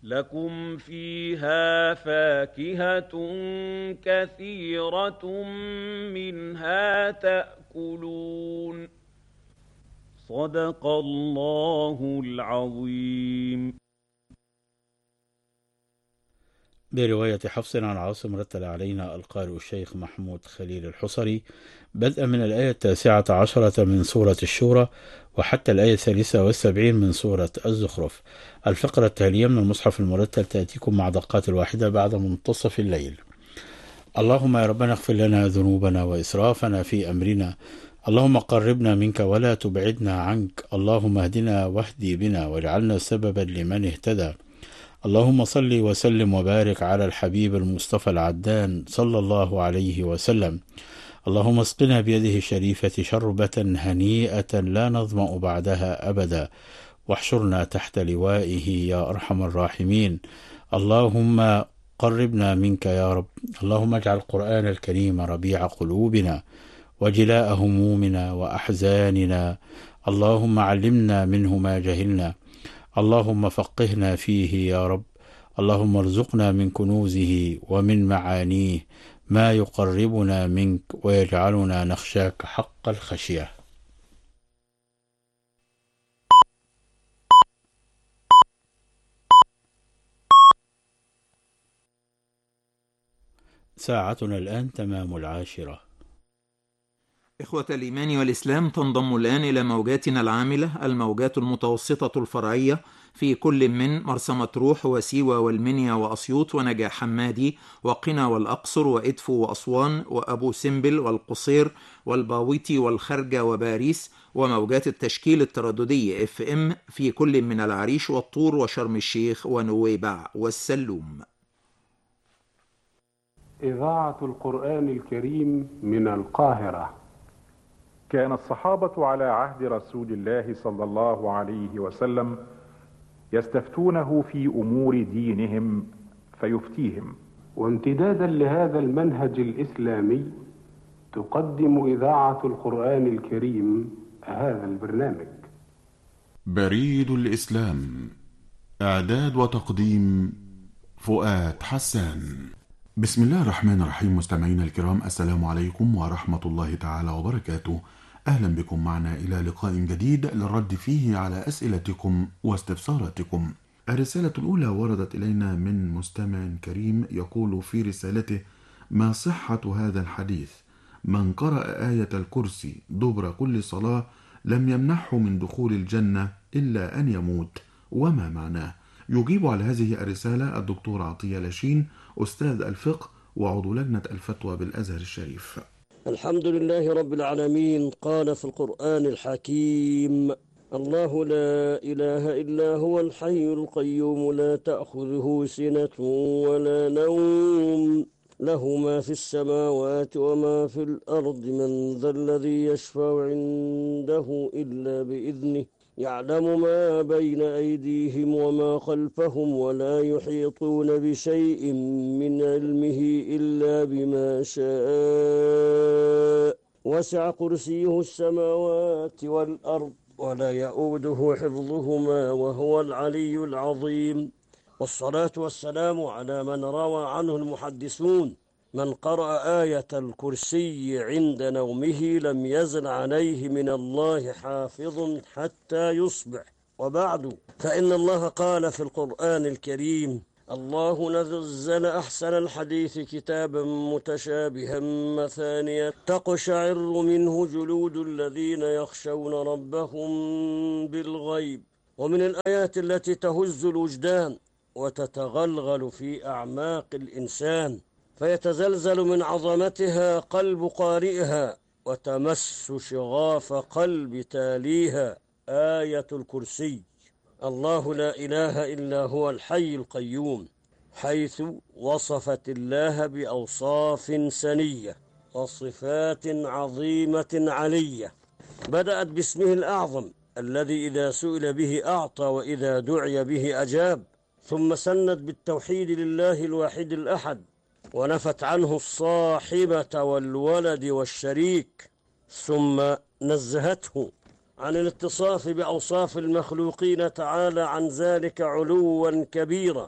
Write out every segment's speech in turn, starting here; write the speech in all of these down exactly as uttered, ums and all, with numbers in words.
لكم فيها فاكهة كثيرة منها تأكلون صدق الله العظيم. برواية حفص عن عاصم رتل علينا القارئ الشيخ محمود خليل الحصري بدءا من الآية التاسعة عشرة من سورة الشورى وحتى الآية الثالثة والسبعين من سورة الزخرف. الفقرة التالية من المصحف المرتل تأتيكم مع دقات الواحدة بعد منتصف الليل. اللهم يا ربنا اغفر لنا ذنوبنا وإسرافنا في أمرنا، اللهم قربنا منك ولا تبعدنا عنك، اللهم اهدنا واهدي بنا واجعلنا سببا لمن اهتدى. اللهم صل وسلم وبارك على الحبيب المصطفى العدان صلى الله عليه وسلم. اللهم اسقنا بيده الشريفة شربة هنيئة لا نظمأ بعدها أبدا، واحشرنا تحت لوائه يا أرحم الراحمين. اللهم قربنا منك يا رب. اللهم اجعل القرآن الكريم ربيع قلوبنا وجلاء همومنا وأحزاننا. اللهم علمنا منه ما جهلنا، اللهم فقهنا فيه يا رب. اللهم ارزقنا من كنوزه ومن معانيه ما يقربنا منك ويجعلنا نخشاك حق الخشية. ساعتنا الآن تمام العاشرة. إخوة الإيمان والإسلام، تنضم الآن إلى موجاتنا العاملة الموجات المتوسطة الفرعية في كل من مرسى مطروح وسيوة والمنيا وأسيوط ونجع حمادي وقنا والأقصر وإدفو وأسوان وأبو سمبل والقصير والباويتي والخرجة وباريس، وموجات التشكيل الترددي اف ام في كل من العريش والطور وشرم الشيخ ونويبع والسلوم. إذاعة القرآن الكريم من القاهرة. كان الصحابة على عهد رسول الله صلى الله عليه وسلم يستفتونه في أمور دينهم فيفتيهم. وامتدادا لهذا المنهج الإسلامي تقدم إذاعة القرآن الكريم هذا البرنامج. بريد الإسلام، إعداد وتقديم فؤاد حسان. بسم الله الرحمن الرحيم. مستمعينا الكرام، السلام عليكم ورحمة الله تعالى وبركاته. أهلا بكم معنا إلى لقاء جديد للرد فيه على أسئلتكم واستفساراتكم. الرسالة الأولى وردت إلينا من مستمع كريم يقول في رسالته: ما صحة هذا الحديث؟ من قرأ آية الكرسي دبر كل صلاة لم يمنحه من دخول الجنة إلا أن يموت، وما معناه؟ يجيب على هذه الرسالة الدكتور عطية لاشين، أستاذ الفقه وعضو لجنة الفتوى بالأزهر الشريف. الحمد لله رب العالمين. قال في القرآن الحكيم: الله لا إله إلا هو الحي القيوم لا تأخذه سنة ولا نوم له ما في السماوات وما في الأرض من ذا الذي يشفع عنده إلا بإذنه يعلم ما بين أيديهم وما خلفهم ولا يحيطون بشيء من علمه إلا بما شاء وسع كرسيه السماوات والأرض ولا يؤوده حفظهما وهو العلي العظيم. والصلاة والسلام على من روى عنه المحدثون: من قرأ آية الكرسي عند نومه لم يزل عليه من الله حافظ حتى يصبح. وبعد، فإن الله قال في القرآن الكريم: الله نزل أحسن الحديث كتابا متشابها مثانية تقشعر منه جلود الذين يخشون ربهم بالغيب. ومن الآيات التي تهز الوجدان وتتغلغل في أعماق الإنسان فيتزلزل من عظمتها قلب قارئها وتمس شغاف قلب تاليها آية الكرسي. الله لا إله إلا هو الحي القيوم، حيث وصفت الله بأوصاف سنية وصفات عظيمة علية. بدأت باسمه الأعظم الذي إذا سئل به أعطى وإذا دعي به أجاب، ثم سند بالتوحيد لله الواحد الأحد، ونفت عنه الصاحبة والولد والشريك، ثم نزهته عن الاتصاف بأوصاف المخلوقين تعالى عن ذلك علوا كبيرا،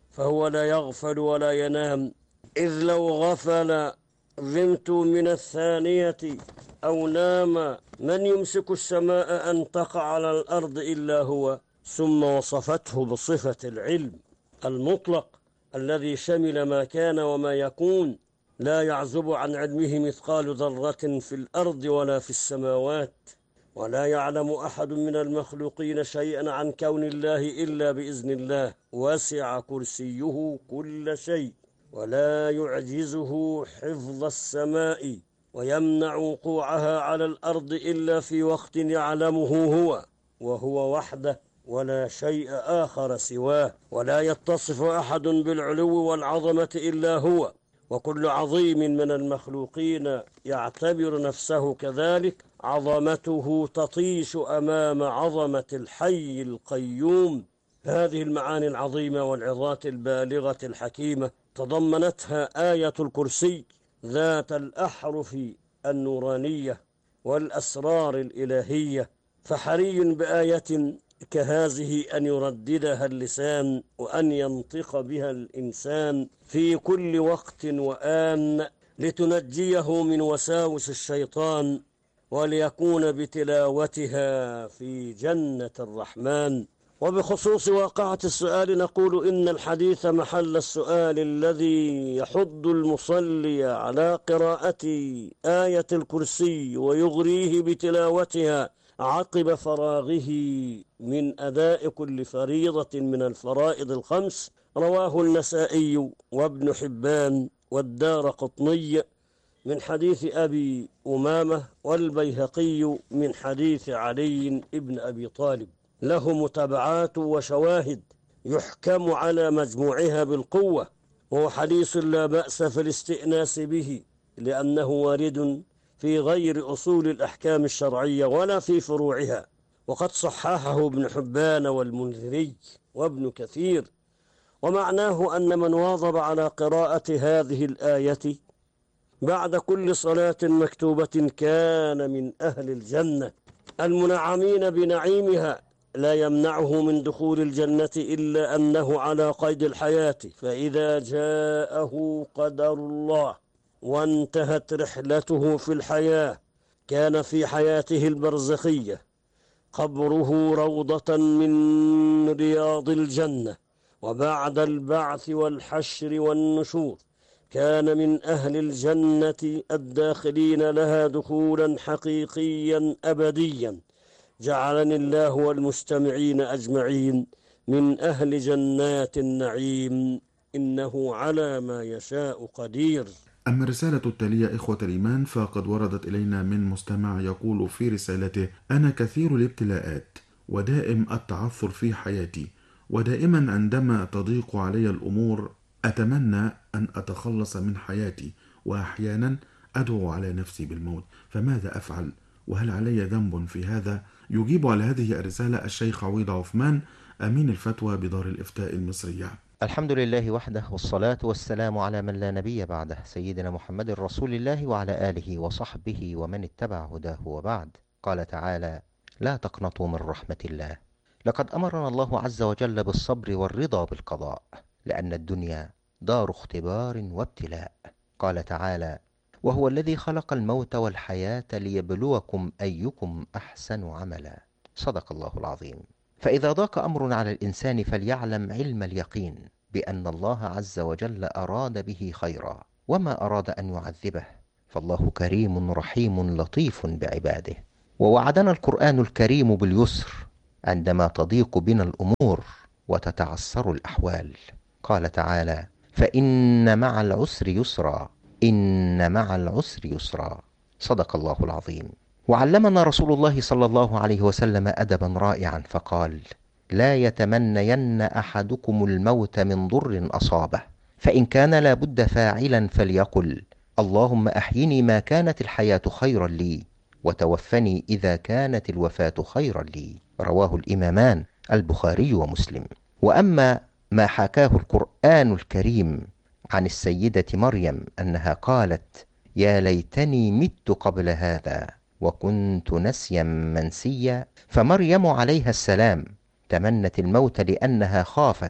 فهو لا يغفل ولا ينام، إذ لو غفل غمت من الثانية أو نام من يمسك السماء أن تقع على الأرض إلا هو. ثم وصفته بصفة العلم المطلق الذي شمل ما كان وما يكون، لا يعزب عن علمه مثقال ذرة في الأرض ولا في السماوات، ولا يعلم أحد من المخلوقين شيئا عن كون الله إلا بإذن الله، وسع كرسيه كل شيء ولا يعجزه حفظ السماء ويمنع وقوعها على الأرض إلا في وقت يعلمه هو، وهو وحده ولا شيء آخر سواه، ولا يتصف أحد بالعلو والعظمة إلا هو، وكل عظيم من المخلوقين يعتبر نفسه كذلك عظمته تطيش أمام عظمة الحي القيوم. هذه المعاني العظيمة والعظات البالغة الحكيمة تضمنتها آية الكرسي ذات الأحرف النورانية والأسرار الإلهية، فحري بآية كهذه أن يرددها اللسان وأن ينطق بها الإنسان في كل وقت وآن لتنجيه من وساوس الشيطان، وليكون بتلاوتها في جنة الرحمن. وبخصوص واقعة السؤال نقول إن الحديث محل السؤال الذي يحض المصلي على قراءة آية الكرسي ويغريه بتلاوتها عقب فراغه من أداء كل فريضة من الفرائض الخمس، رواه النسائي وابن حبان والدارقطني من حديث أبي أمامة والبيهقي من حديث علي بن أبي طالب، له متابعات وشواهد يحكم على مجموعها بالقوة، وهو حديث لا بأس في الاستئناس به لأنه وارد في غير أصول الأحكام الشرعية ولا في فروعها، وقد صححه ابن حبان والمنذري وابن كثير. ومعناه أن من واظب على قراءة هذه الآية بعد كل صلاة مكتوبة كان من أهل الجنة المنعمين بنعيمها، لا يمنعه من دخول الجنة إلا أنه على قيد الحياة، فإذا جاءه قدر الله وانتهت رحلته في الحياة كان في حياته البرزخية قبره روضة من رياض الجنة، وبعد البعث والحشر والنشور كان من أهل الجنة الداخلين لها دخولا حقيقيا أبديا. جعلني الله والمستمعين أجمعين من أهل جنات النعيم، إنه على ما يشاء قدير. أما الرسالة التالية إخوة الإيمان فقد وردت إلينا من مستمع يقول في رسالته: أنا كثير الابتلاءات ودائم التعثر في حياتي، ودائما عندما تضيق علي الأمور أتمنى أن أتخلص من حياتي، وأحيانا أدعو على نفسي بالموت، فماذا أفعل؟ وهل علي ذنب في هذا؟ يجيب على هذه الرسالة الشيخ عويض عثمان أمين الفتوى بدار الإفتاء المصرية. الحمد لله وحده، والصلاة والسلام على من لا نبي بعده، سيدنا محمد رسول الله وعلى آله وصحبه ومن اتبع هداه، وبعد. قال تعالى: لا تقنطوا من رحمة الله، لقد أمرنا الله عز وجل بالصبر والرضا بالقضاء، لأن الدنيا دار اختبار وابتلاء. قال تعالى: وهو الذي خلق الموت والحياة ليبلوكم أيكم أحسن عملا. صدق الله العظيم. فإذا ضاق أمر على الإنسان فليعلم علم اليقين بأن الله عز وجل أراد به خيرا، وما أراد أن يعذبه، فالله كريم رحيم لطيف بعباده. ووعدنا القرآن الكريم باليسر عندما تضيق بنا الأمور وتتعسر الأحوال. قال تعالى: فإن مع العسر يسرا، إن مع العسر يسرا. صدق الله العظيم. وعلمنا رسول الله صلى الله عليه وسلم أدبا رائعا فقال: لا يتمنين أحدكم الموت من ضر أصابه، فإن كان لا بد فاعلا فليقل: اللهم أحيني ما كانت الحياة خيرا لي، وتوفني إذا كانت الوفاة خيرا لي. رواه الإمامان البخاري ومسلم. وأما ما حكاه القرآن الكريم عن السيدة مريم أنها قالت: يا ليتني مت قبل هذا وكنت نسيا منسيا، فمريم عليها السلام تمنت الموت لأنها خافت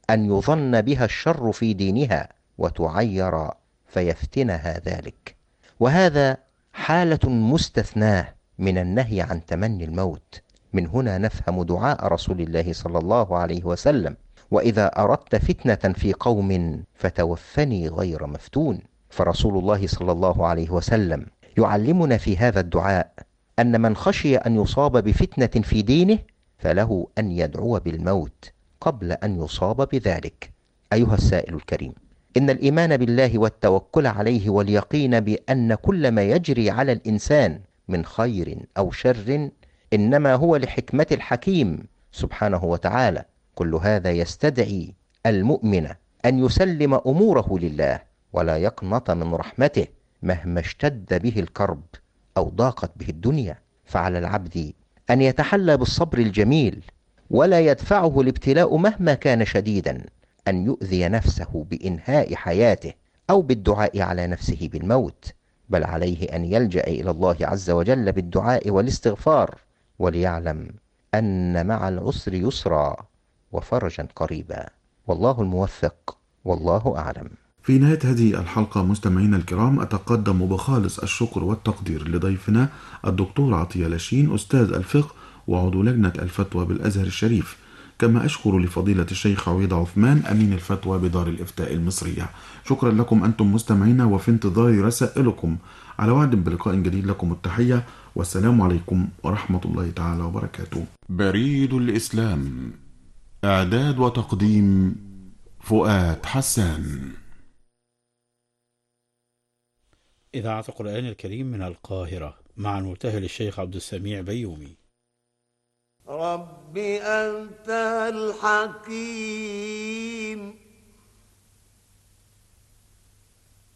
أن يظن بها الشر في دينها وتعير فيفتنها ذلك. وهذا حالة مستثناة من النهي عن تمني الموت. من هنا نفهم دعاء رسول الله صلى الله عليه وسلم: وإذا أردت فتنة في قوم فتوفني غير مفتون. فرسول الله صلى الله عليه وسلم يعلمنا في هذا الدعاء أن من خشي أن يصاب بفتنة في دينه فله أن يدعو بالموت قبل أن يصاب بذلك. أيها السائل الكريم، إن الإيمان بالله والتوكل عليه واليقين بأن كل ما يجري على الإنسان من خير أو شر إنما هو لحكمة الحكيم سبحانه وتعالى، كل هذا يستدعي المؤمن أن يسلم أموره لله ولا يقنط من رحمته مهما اشتد به الكرب أو ضاقت به الدنيا. فعلى العبد أن يتحلى بالصبر الجميل ولا يدفعه الابتلاء مهما كان شديدا أن يؤذي نفسه بإنهاء حياته أو بالدعاء على نفسه بالموت، بل عليه أن يلجأ إلى الله عز وجل بالدعاء والاستغفار، وليعلم أن مع العسر يسرا وفرجا قريبا. والله الموفق، والله أعلم. في نهاية هذه الحلقة مستمعينا الكرام، أتقدم بخالص الشكر والتقدير لضيفنا الدكتور عطية لاشين أستاذ الفقه وعضو لجنة الفتوى بالأزهر الشريف، كما أشكر لفضيلة الشيخ عويض عثمان أمين الفتوى بدار الإفتاء المصرية. شكرا لكم أنتم مستمعينا، وفي انتظار رسائلكم. على وعد بلقاء جديد، لكم التحية والسلام عليكم ورحمة الله تعالى وبركاته. بريد الإسلام، إعداد وتقديم فؤاد حسان. إذاعة القرآن الكريم من القاهرة مع المبتهل الشيخ عبد السميع بيومي. رب أنت الحكيم